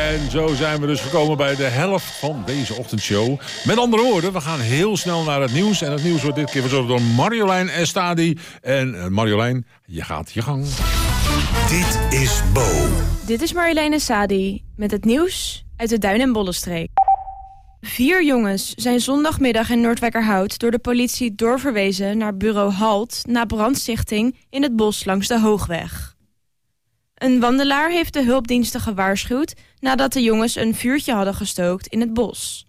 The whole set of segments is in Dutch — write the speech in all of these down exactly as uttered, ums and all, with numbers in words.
En zo zijn we dus gekomen bij de helft van deze ochtendshow. Met andere woorden, we gaan heel snel naar het nieuws. En het nieuws wordt dit keer verzorgd door Marjolein Estadi. En uh, Marjolein, je gaat je gang. Dit is Bo. Dit is Marjolein Estadi met het nieuws uit de Duin- en Bollenstreek. Vier jongens zijn zondagmiddag in Noordwijkerhout door de politie doorverwezen naar bureau Halt na brandstichting in het bos langs de Hoogweg. Een wandelaar heeft de hulpdiensten gewaarschuwd nadat de jongens een vuurtje hadden gestookt in het bos.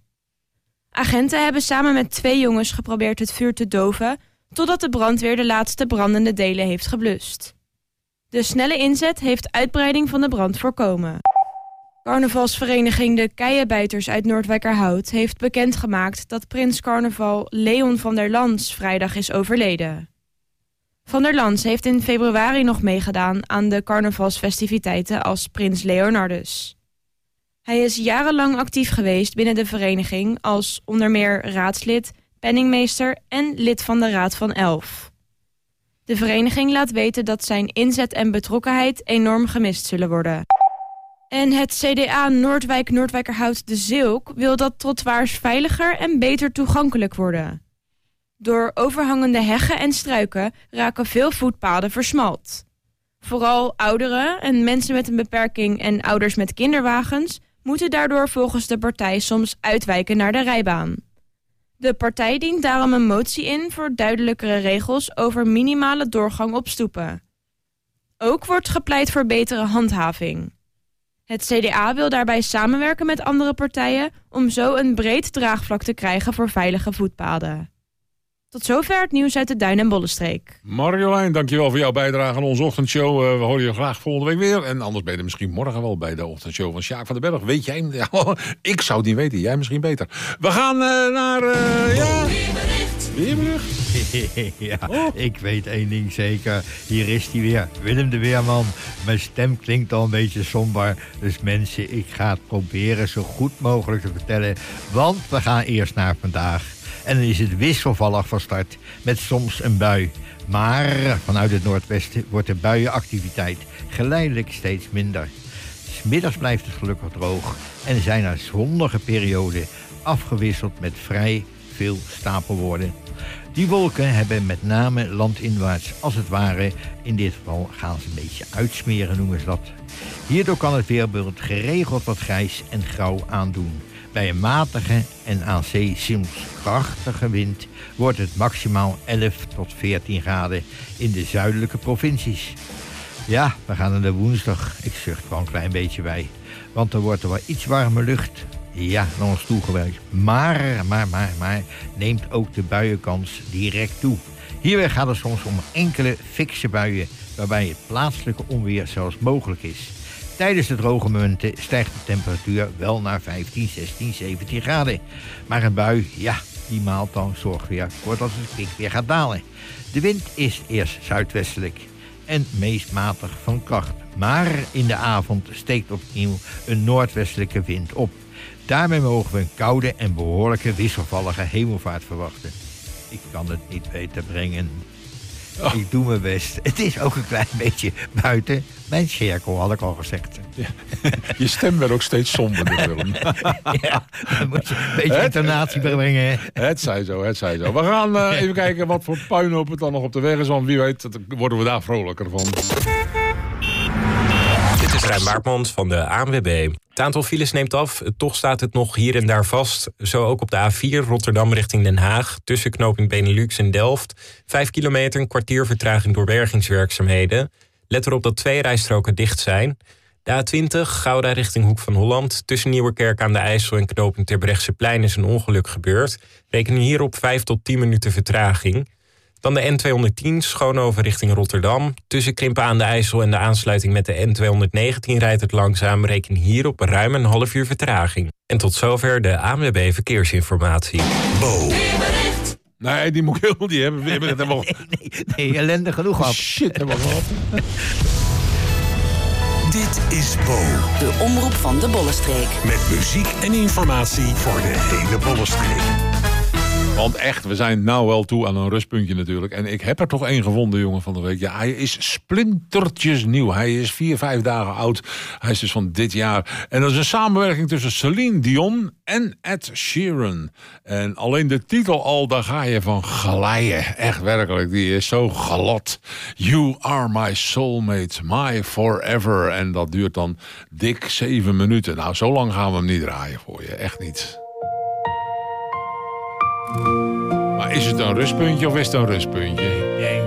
Agenten hebben samen met twee jongens geprobeerd het vuur te doven, totdat de brandweer de laatste brandende delen heeft geblust. De snelle inzet heeft uitbreiding van de brand voorkomen. Carnavalsvereniging De Keienbijters uit Noordwijkerhout heeft bekendgemaakt dat prins carnaval Leon van der Lans vrijdag is overleden. Van der Lans heeft in februari nog meegedaan aan de carnavalsfestiviteiten als prins Leonardus. Hij is jarenlang actief geweest binnen de vereniging als onder meer raadslid, penningmeester en lid van de Raad van Elf. De vereniging laat weten dat zijn inzet en betrokkenheid enorm gemist zullen worden. En het C D A Noordwijk-Noordwijkerhout De Zeelk wil dat trottoirs veiliger en beter toegankelijk worden. Door overhangende heggen en struiken raken veel voetpaden versmalt. Vooral ouderen en mensen met een beperking en ouders met kinderwagens moeten daardoor volgens de partij soms uitwijken naar de rijbaan. De partij dient daarom een motie in voor duidelijkere regels over minimale doorgang op stoepen. Ook wordt gepleit voor betere handhaving. Het C D A wil daarbij samenwerken met andere partijen om zo een breed draagvlak te krijgen voor veilige voetpaden. Tot zover het nieuws uit de Duin- en Bollenstreek. Marjolein, dankjewel voor jouw bijdrage aan onze ochtendshow. Uh, we horen je graag volgende week weer. En anders ben je er misschien morgen wel bij de ochtendshow van Sjaak van den Berg. Weet jij? Ja, ik zou het niet weten, jij misschien beter. We gaan uh, naar... Uh, ja... Weerbericht. Ja, oh. Ik weet één ding zeker. Hier is hij weer, Willem de Weerman. Mijn stem klinkt al een beetje somber. Dus mensen, ik ga het proberen zo goed mogelijk te vertellen. Want we gaan eerst naar vandaag. En dan is het wisselvallig van start, met soms een bui. Maar vanuit het noordwesten wordt de buienactiviteit geleidelijk steeds minder. 'S Middags blijft het gelukkig droog en er zijn er zonnige perioden afgewisseld met vrij veel stapelwoorden. Die wolken hebben met name landinwaarts als het ware, in dit geval gaan ze een beetje uitsmeren noemen ze dat. Hierdoor kan het weerbeeld geregeld wat grijs en grauw aandoen. Bij een matige en aan zee soms krachtige wind wordt het maximaal elf tot veertien graden in de zuidelijke provincies. Ja, we gaan naar de woensdag. Ik zucht wel een klein beetje bij. Want er wordt er wel iets warme lucht. Ja, naar ons toegewerkt. Maar, maar, maar, maar, neemt ook de buienkans direct toe. Hierbij gaat het soms om enkele fikse buien, waarbij het plaatselijke onweer zelfs mogelijk is. Tijdens de droge momenten stijgt de temperatuur wel naar vijftien, zestien, zeventien graden. Maar een bui, ja, die maalt dan zorgt weer voor dat het kwik weer gaat dalen. De wind is eerst zuidwestelijk en meest matig van kracht. Maar in de avond steekt opnieuw een noordwestelijke wind op. Daarmee mogen we een koude en behoorlijke wisselvallige hemelvaart verwachten. Ik kan het niet beter brengen. Oh. Ik doe mijn best. Het is ook een klein beetje buiten mijn cirkel, had ik al gezegd. Ja. Je stem werd ook steeds somberder, Willem. Ja, dan moet je een beetje intonatie brengen. Het zij zo, het zij zo. We gaan uh, even kijken wat voor puinhoop het dan nog op de weg is. Want wie weet worden we daar vrolijker van. Dit is Rijn Baartmans van de A N W B. Het aantal files neemt af, toch staat het nog hier en daar vast. Zo ook op de A vier Rotterdam richting Den Haag. Tussen knooppunt Benelux en Delft. Vijf kilometer, een kwartier vertraging door bergingswerkzaamheden. Let erop dat twee rijstroken dicht zijn. De A twintig Gouda richting Hoek van Holland. Tussen Nieuwerkerk aan de IJssel en knooppunt Terbrechtseplein is een ongeluk gebeurd. Reken hier op vijf tot tien minuten vertraging. Dan de N tweehonderdtien Schoonhoven richting Rotterdam. Tussen Krimpen aan de IJssel en de aansluiting met de N tweehonderdnegentien rijdt het langzaam. Reken hier op ruim een half uur vertraging. En tot zover de A N W B Verkeersinformatie. Bo. Nee, die moet ik helemaal niet hebben. We hebben het helemaal... Nee, nee, nee, ellende genoeg gehad. Shit, hebben we gehad. Dit is Bo. De omroep van de Bollenstreek. Met muziek en informatie voor de hele Bollenstreek. Want echt, we zijn nou wel toe aan een rustpuntje natuurlijk. En ik heb er toch één gevonden, jongen, van de week. Ja, hij is splintertjes nieuw. Hij is vier, vijf dagen oud. Hij is dus van dit jaar. En dat is een samenwerking tussen Celine Dion en Ed Sheeran. En alleen de titel al, daar ga je van glijden. Echt werkelijk, die is zo glad. You are my soulmate, my forever. En dat duurt dan dik zeven minuten. Nou, zo lang gaan we hem niet draaien voor je. Echt niet. Maar is het een rustpuntje of is het een rustpuntje?